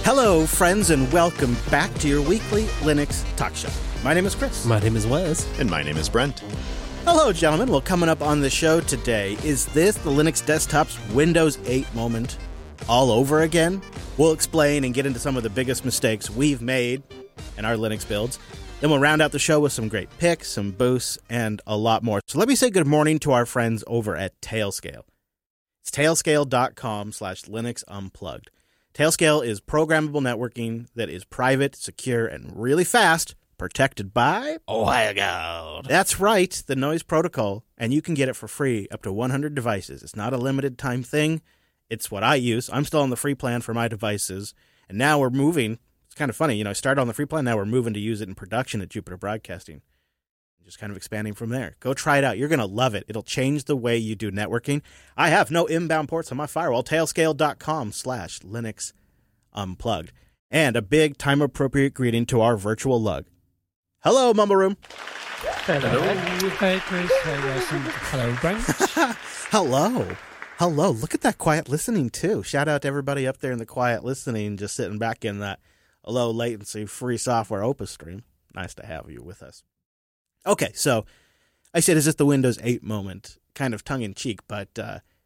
Hello, friends, and welcome back to your weekly Linux talk show. My name is Chris. My name is Wes. And my name is Brent. Hello, gentlemen. Well, coming up on the show today, is this the Linux desktop's Windows 8 moment all over again? We'll explain and get into some of the biggest mistakes we've made in our Linux builds. Then we'll round out the show with some great picks, some boosts, and a lot more. So let me say good morning to our friends over at Tailscale. It's tailscale.com/Linux Unplugged. Tailscale is programmable networking that is private, secure, and really fast, protected by WireGuard. That's right, the noise protocol, and you can get it for free up to 100 devices. It's not a limited time thing. It's what I use. I'm still on the free plan for my devices, and now we're moving. It's kind of funny, I started on the free plan, now we're moving to use it in production at Jupiter Broadcasting. Just kind of expanding from there. Go try it out. You're going to love it. It'll change the way you do networking. I have no inbound ports on my firewall. Tailscale.com/Linux Unplugged. And a big time-appropriate greeting to our virtual lug. Hello, Mumble Room. Hello. Hey, Chris. Hey, Weston. Hello, Brent. Hello. Look at that quiet listening, too. Shout out to everybody up there in the quiet listening, just sitting back in that low latency free software Opus stream. Nice to have you with us. Okay, so I said, is this the Windows 8 moment? Kind of tongue-in-cheek, but